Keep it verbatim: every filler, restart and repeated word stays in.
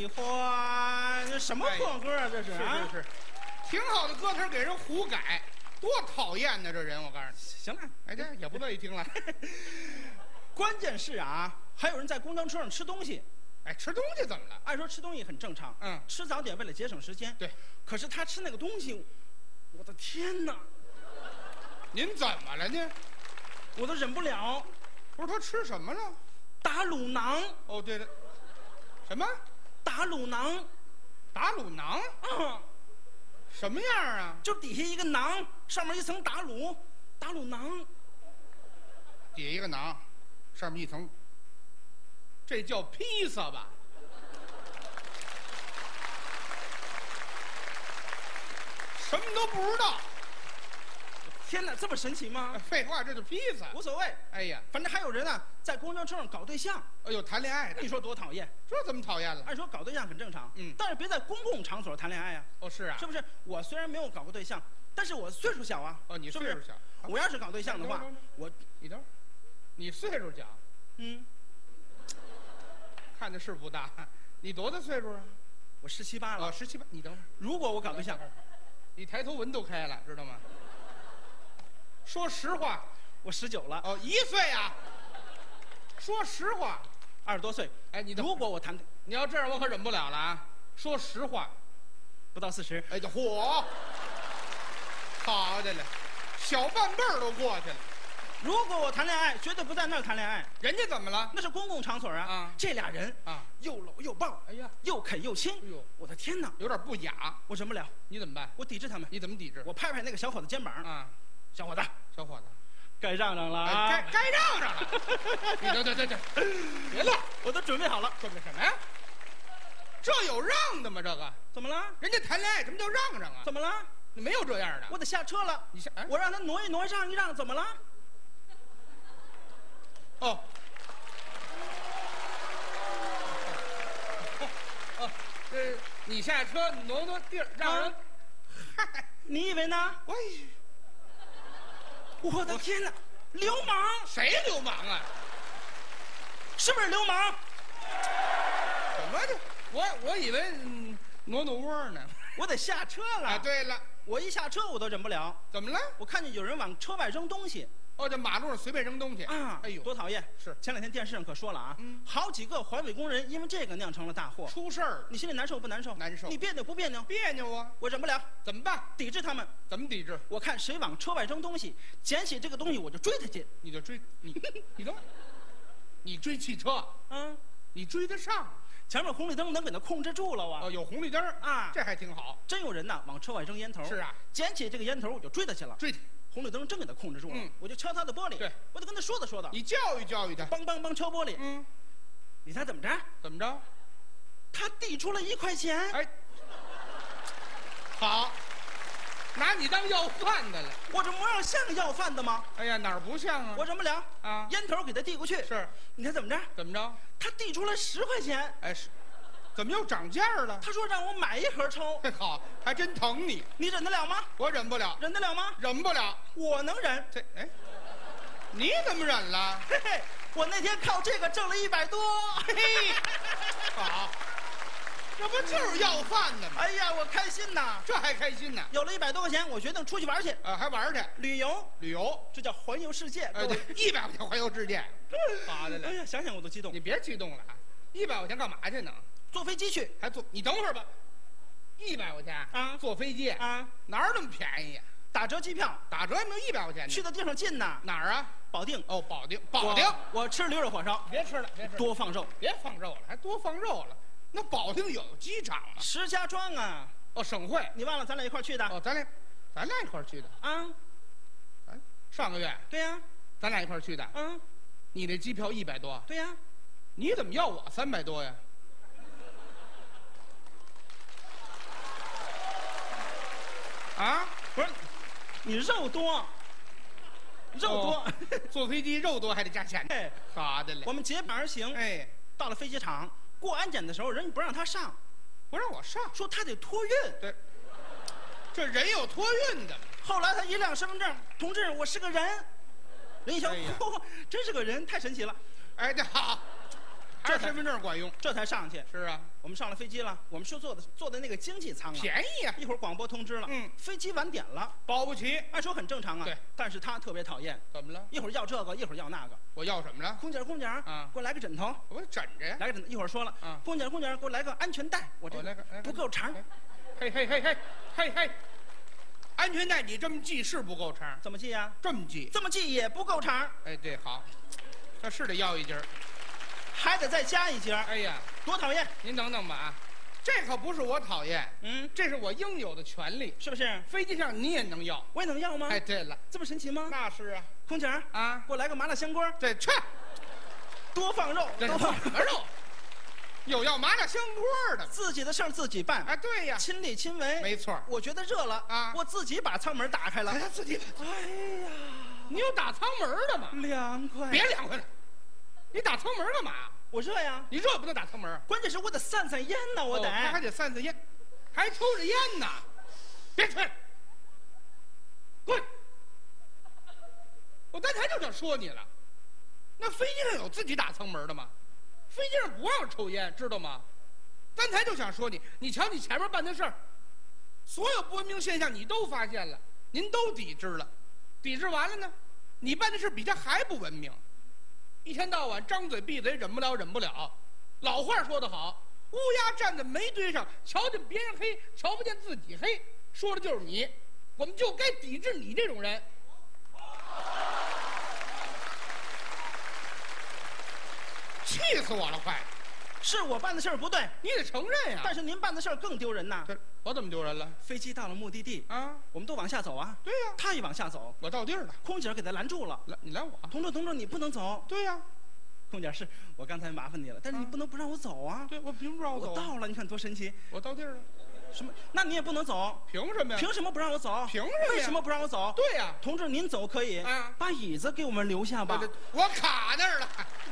喜欢，这什么破歌啊？这是啊， 是是是，挺好的歌词给人胡改，多讨厌呢！这人，我告诉你。 行了， 哎，这也不乐意听了。 关键是啊，还有人在公交车上吃东西。 哎，吃东西怎么了？ 按说吃东西很正常， 嗯， 吃早点为了节省时间。 对， 可是他吃那个东西，我的天哪！ 您怎么了呢？ 我都忍不了。 不是他吃什么了？ 打卤囊。 哦，对了，什么？ 打卤囊。 打卤囊？ 嗯， 什么样啊？ 就底下一个囊，上面一层打卤，打卤囊。 底下一个囊，上面一层。这叫披萨吧？什么都不知道。 天哪，这么神奇吗？ 废话，这就披萨。 无所谓。 哎呀， 反正还有人啊，在公交车上搞对象。 哎呦，谈恋爱的， 你说多讨厌？ 这怎么讨厌了？ 按说搞对象很正常， 嗯， 但是别在公共场所谈恋爱呀。 哦，是啊， 是不是？我虽然没有搞过对象，但是我岁数小啊。 哦，你岁数小。 我要是搞对象的话，我你等会儿，你岁数小， 嗯， 看着是不大。你多大岁数啊？ 我十七八了。 哦，十七八。你等会儿， 如果我搞对象， 你抬头纹都开了，知道吗？说实话， 我十九了。 哦，一岁啊。说实话， 二十多岁。 哎，你如果我谈， 你要这样，我可忍不了了啊！说实话， 不到四十。 哎，这嚯，好的了，小半辈儿都过去了。 如果我谈恋爱，绝对不在那儿谈恋爱。 人家怎么了？ 那是公共场所啊！ 啊， 这俩人啊， 又搂又抱， 哎呀， 又啃又亲。 哎呦， 我的天哪， 有点不雅。 我忍不了。 你怎么办？ 我抵制他们。 你怎么抵制？ 我拍拍那个小伙子肩膀啊， 小伙子， 小伙子， 该让让了啊！ 该该让让了。你等等等等，别乱， 我都准备好了。 准备什么呀？这有让的吗？这个怎么了？ 人家谈恋爱什么叫让让啊？ 怎么了？ 没有这样的。 我得下车了。 你下，哎、 我让他挪一挪，让一让，怎么了？ 哦。哦，这你下车挪挪地儿，让人。 嗨、啊，你以为呢？ 喂， 我的天哪！流氓！ 谁流氓啊？ 是不是流氓？ 什么的？我我以为、嗯、挪挪窝呢。 我得下车了。 啊，对了， 我一下车我都忍不了。 怎么了？ 我看见有人往车外扔东西。 哦，这马路上随便扔东西啊！ 哎呦， 多讨厌！ 是前两天电视上可说了啊， 嗯， 好几个环卫工人因为这个酿成了大祸， 出事儿， 你心里难受不难受？ 难受。 你别扭不别扭？ 别扭啊！ 我忍不了， 怎么办？ 抵制他们。 怎么抵制？ 我看谁往车外扔东西，捡起这个东西我就追他去。 你就追你，你等会儿，你追汽车， 嗯， 你追得上？ 前面红绿灯能给他控制住了啊！ 哦，有红绿灯啊， 这还挺好。 真有人呐，往车外扔烟头。 是啊， 捡起这个烟头我就追他去了。 追他。 红绿灯真给他控制住了， 嗯， 我就敲他的玻璃， 对， 我得跟他说道说道， 你教育教育他， 梆梆梆敲玻璃， 嗯， 你猜怎么着？ 怎么着？ 他递出了一块钱， 哎，好，拿你当要饭的了。 我这模样像个要饭的吗？ 哎呀，哪儿不像啊？ 我忍不了啊， 烟头给他递过去， 是， 你猜怎么着？ 怎么着？ 他递出了十块钱， 哎是。怎么又涨价了？ 他说让我买一盒抽。 好，还真疼你。 你忍得了吗？ 我忍不了。 忍得了吗？ 忍不了。 我能忍。 这哎，你怎么忍了？ 嘿嘿，我那天靠这个挣了一百多。 嘿嘿，好，这不就是要饭的吗？ 哎呀，我开心呐！ 这还开心呢？ 有了一百多块钱，我决定出去玩去。 啊，还玩去？ 旅游， 旅游， 这叫环游世界。 哎，对，一百块钱环游世界。好的嘞。 哎呀，想想我都激动。 你别激动了啊！一百块钱干嘛去呢？ 坐飞机去， 还坐？你等会儿吧。一百块钱啊， 坐飞机啊， 哪儿那么便宜呀？ 打折机票， 打折也没有一百块钱。 去的地方近呐。 哪儿啊？ 保定。 哦，保定，保定。 我, 我吃驴肉火烧。 别吃了，别吃了。 多放肉， 别放肉了，还多放肉了。那保定有机场吗？ 石家庄啊。 哦，省会。 你忘了咱俩一块去的？ 哦，咱俩，咱俩一块去的啊。 哎，上个月。 对呀、啊。 咱俩一块去的。 嗯。 你那机票一百多。 对呀、啊。 你怎么要我三百多呀？啊， 不是，你肉多，肉多， 哦、坐飞机肉多还得加钱。 哎， 好的嘞。 我们结伴而行。 哎， 到了飞机场过安检的时候，人家不让他上， 不让我上， 说他得托运。 对，这人有托运的。 后来他一亮身份证，同志，我是个人。人一瞧，哎、真是个人，太神奇了。 哎，这好， 还是身份证管用。 这才上去。 是啊， 我们上了飞机了，我们是坐的坐的那个经济舱啊， 便宜啊。 一会儿广播通知了， 嗯， 飞机晚点了， 保不齐。 按说很正常啊。 对， 但是他特别讨厌。 怎么了？ 一会儿要这个，一会儿要那个。 我要什么了？ 空姐，空姐， 啊， 给我来个枕头。 我枕着呀。 来个枕头。一会儿说了， 啊， 空姐，空姐，给我来个安全带。我这来个不够长。 嘿嘿嘿嘿嘿嘿，安全带你这么系是不够长。 怎么系呀？ 这么系。 这么系也不够长。 哎，对，好，这是得要一截儿。 还得再加一截。 哎呀， 多讨厌！ 您等等吧啊，这可不是我讨厌， 嗯， 这是我应有的权利， 是不是？ 飞机上你也能要， 我也能要吗？ 哎，对了， 这么神奇吗？ 那是啊。 空姐啊， 给我来个麻辣香锅。 对，去， 多放肉，多放什么肉？有要麻辣香锅的， 自己的事儿自己办。 哎，对呀， 亲力亲为。 没错。 我觉得热了啊， 我自己把舱门打开了。 哎，自己。 哎呀， 你有打舱门的吗？ 凉快。 别凉快了，你打舱门干嘛？ 我热呀！ 你热不能打舱门， 关键是我得散散烟呢，我得。 他还得散散烟，还抽着烟呢。别吹，滚！我刚才就想说你了，那飞机上有自己打舱门的吗？飞机上不让抽烟，知道吗？刚才就想说你，你瞧你前面办的事儿，所有不文明现象你都发现了，您都抵制了，抵制完了呢，你办的事比他还不文明。一天到晚张嘴闭嘴，忍不了忍不了。老话说得好，乌鸦站在煤堆上，瞧见别人黑，瞧不见自己黑，说的就是你。我们就该抵制你这种人。气死我了，快！ 是我办的事儿不对， 你得承认呀。 但是您办的事儿更丢人呐。 我怎么丢人了？ 飞机到了目的地啊， 我们都往下走啊。 对呀， 他一往下走， 我到地儿了， 空姐给他拦住了。 拦你拦我？ 同志，同志，你不能走。 对呀， 空姐是我刚才麻烦你了，但是你不能不让我走啊。 对，我凭什么让我走？ 我到了，你看多神奇。 我到地儿了。 什么？那你也不能走。 凭什么呀？ 凭什么不让我走？ 凭什么？ 为什么不让我走？ 对呀， 同志，您走可以， 啊， 把椅子给我们留下吧。 我卡那儿了。